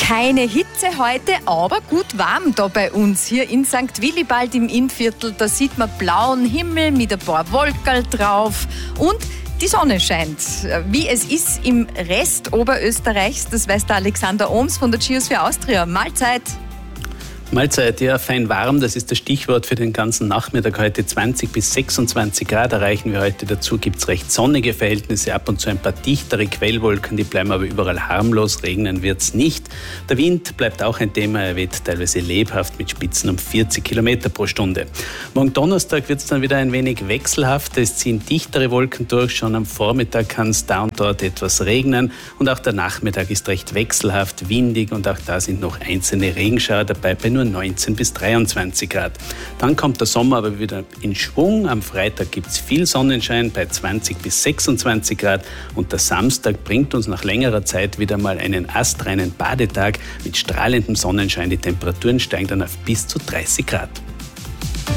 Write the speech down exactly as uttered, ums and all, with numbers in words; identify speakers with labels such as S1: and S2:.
S1: Keine Hitze heute, aber gut warm da bei uns. Hier in Sankt Willibald im Innviertel, da sieht man blauen Himmel mit ein paar Wolkerl drauf und die Sonne scheint. Wie es ist im Rest Oberösterreichs, das weiß der Alexander Ohms von der Geosphere Austria. Mahlzeit!
S2: Mahlzeit, ja, fein warm, das ist das Stichwort für den ganzen Nachmittag heute. zwanzig bis sechsundzwanzig Grad erreichen wir heute. Dazu gibt es recht sonnige Verhältnisse, ab und zu ein paar dichtere Quellwolken, die bleiben aber überall harmlos, regnen wird es nicht. Der Wind bleibt auch ein Thema, er weht teilweise lebhaft mit Spitzen um vierzig Kilometer pro Stunde. Morgen Donnerstag wird es dann wieder ein wenig wechselhaft, es ziehen dichtere Wolken durch, schon am Vormittag kann es da und dort etwas regnen und auch der Nachmittag ist recht wechselhaft, windig und auch da sind noch einzelne Regenschauer dabei bei nur neunzehn bis dreiundzwanzig Grad. Dann kommt der Sommer aber wieder in Schwung. Am Freitag gibt es viel Sonnenschein bei zwanzig bis sechsundzwanzig Grad und der Samstag bringt uns nach längerer Zeit wieder mal einen astreinen Badetag mit strahlendem Sonnenschein. Die Temperaturen steigen dann auf bis zu dreißig Grad.